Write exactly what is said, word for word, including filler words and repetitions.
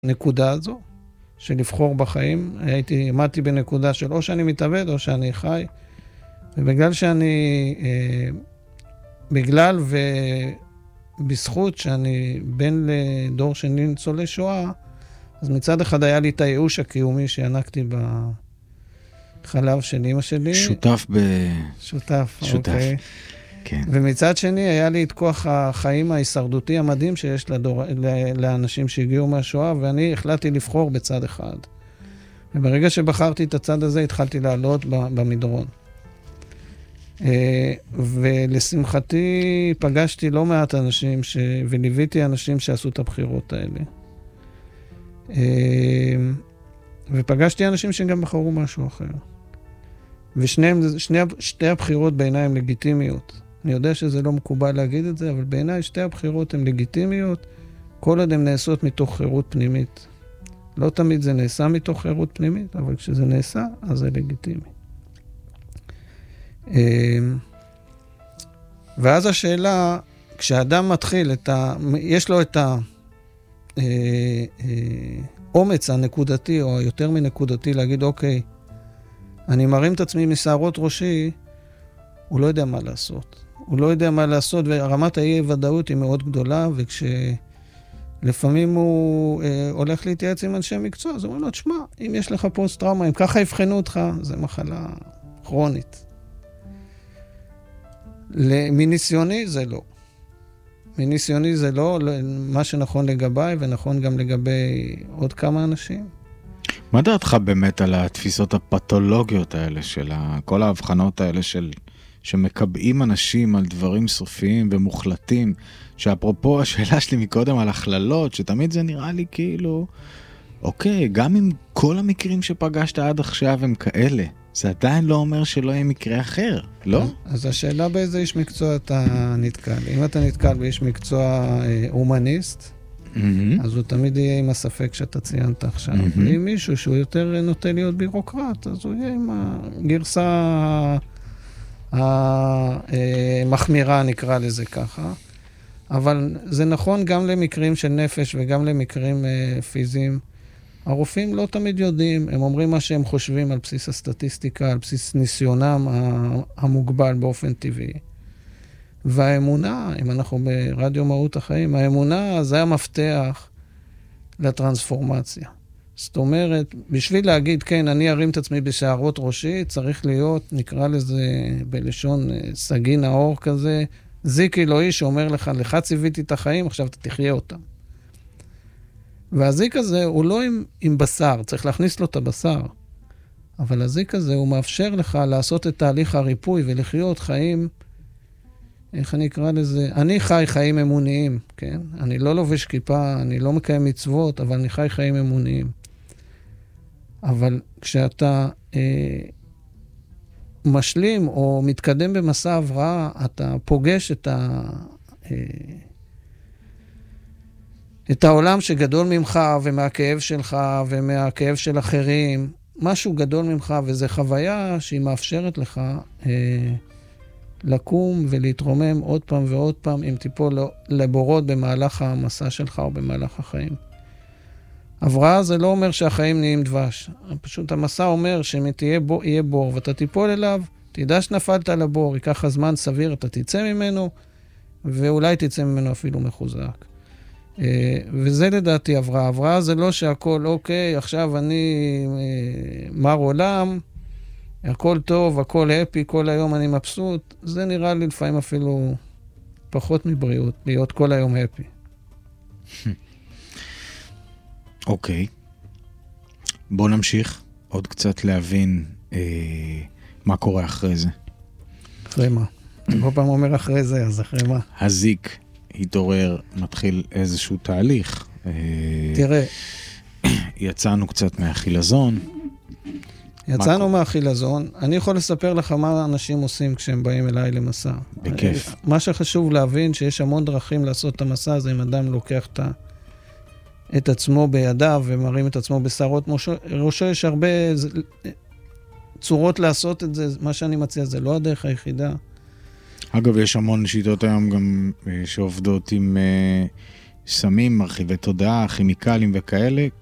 הנקודה הזו, של לבחור בחיים. הייתי, עמדתי בנקודה של או שאני מתאבד או שאני חי. ובגלל שאני, אה, בגלל ובזכות שאני בן לדור שני ניצולי שואה, אז מצד אחד היה לי את הייאוש הקיומי שענקתי בחלב של אמא שלי. שותף ב... שותף, שותף. אוקיי. כן. ומצד שני היה לי את כוח החיים ההישרדותי המדהים שיש לדור, לאנשים שהגיעו מהשואה, ואני החלטתי לבחור בצד אחד. וברגע שבחרתי את הצד הזה, התחלתי לעלות במדרון. ולשמחתי פגשתי לא מעט אנשים ש... וליוויתי אנשים שעשו את הבחירות האלה. ופגשתי אנשים שגם בחרו משהו אחר. ושניהם, שני, שתי הבחירות בעיניי הן לגיטימיות. אני יודע שזה לא מקובל להגיד את זה, אבל בעיניי שתי הבחירות הן לגיטימיות, כל עוד הן נעשות מתוך חירות פנימית. לא תמיד זה נעשה מתוך חירות פנימית, אבל כשזה נעשה, אז זה לגיטימי. ואז השאלה, כשאדם מתחיל את ה... יש לו את האומץ הנקודתי, או יותר מנקודתי, להגיד, אוקיי, אני מרים את עצמי משערות ראשי, הוא לא יודע מה לעשות. הוא לא יודע מה לעשות, ורמת האי-ודאות היא מאוד גדולה, וכשלפעמים הוא אה, הולך להתייעץ עם אנשי מקצוע, אז הוא אומר לו, תשמע, אם יש לך פוסט-טראומה, אם ככה יבחנו אותך, זה מחלה כרונית. מניסיוני זה לא. מניסיוני זה לא, מה שנכון לגביי, ונכון גם לגבי עוד כמה אנשים. מה דעתך באמת על התפיסות הפתולוגיות האלה, של כל ההבחנות האלה של, שמקבעים אנשים על דברים סופיים ומוחלטים, שאפרופו השאלה שלי מקודם על הכללות, שתמיד זה נראה לי כאילו, אוקיי, גם אם כל המקרים שפגשת עד עכשיו הם כאלה, זה עדיין לא אומר שלא יהיה מקרה אחר, לא? אז השאלה באיזה איש מקצוע אתה נתקל. אם אתה נתקל באיש מקצוע הומניסט, Mm-hmm. אז הוא תמיד יהיה עם הספק שאתה ציינת עכשיו. Mm-hmm. ואם מישהו שהוא יותר נוטה להיות בירוקרט, אז הוא יהיה עם הגרסה המחמירה, נקרא לזה ככה. אבל זה נכון גם למקרים של נפש וגם למקרים פיזיים. הרופאים לא תמיד יודעים, הם אומרים מה שהם חושבים על בסיס הסטטיסטיקה, על בסיס ניסיונם המוגבל באופן טבעי. והאמונה, אם אנחנו ברדיו מהות החיים, האמונה זה המפתח לטרנספורמציה. זאת אומרת, בשביל להגיד, כן, אני ארים את עצמי בשערות ראשי, צריך להיות, נקרא לזה בלשון סגי נאור כזה, זיק אלוהי שאומר לך, לך ציוויתי את החיים, עכשיו אתה תחיה אותם. והזיק הזה הוא לא עם, עם בשר, צריך להכניס לו את הבשר. אבל הזיק הזה הוא מאפשר לך לעשות את תהליך הריפוי ולחיות חיים, איך אני אקרא לזה? אני חי חיים אמוניים, כן? אני לא לובש כיפה, אני לא מקיים מצוות, אבל אני חי חיים אמוניים. אבל כשאתה אה, משלים או מתקדם במסע הבראה, אתה פוגש את, ה, אה, את העולם שגדול ממך ומהכאב שלך ומהכאב של אחרים. משהו גדול ממך, וזו חוויה שהיא מאפשרת לך אה, לקום ולהתרומם עוד פעם ועוד פעם, אם תיפול לבורות במהלך המסע שלך או במהלך החיים. הבראה זה לא אומר שהחיים נהיים דבש. פשוט המסע אומר שאם תהיה בור, יהיה בור ואתה תיפול אליו, תדע שנפלת לבור, ייקח הזמן סביר, אתה תצא ממנו, ואולי תצא ממנו אפילו מחוזק. וזה לדעתי הבראה. הבראה זה לא שהכל, אוקיי, עכשיו אני מר עולם, הכל טוב, הכל הפי, כל היום אני מבסוט. זה נראה לי לפעמים אפילו פחות מבריאות, להיות כל היום הפי. אוקיי. בוא נמשיך עוד קצת להבין אה, מה קורה אחרי זה. אחרי מה? אני כל פעם אומר אחרי זה, אז אחרי מה? הזיק התעורר, מתחיל איזשהו תהליך. אה, תראה. יצאנו קצת מהחילזון. יצאנו מהחילזון. אני יכול לספר לך מה אנשים עושים כשהם באים אליי למסע. בכיף. מה שחשוב להבין שיש המון דרכים לעשות את המסע הזה, אם אדם לוקח את, את עצמו בידיו ומרים את עצמו בשערות ראשו, יש הרבה צורות לעשות את זה. מה שאני מציע זה לא הדרך היחידה. אגב, יש המון שיטות היום גם שעובדות עם, סמים, מרחיבי תודעה, כימיקלים וכאלה,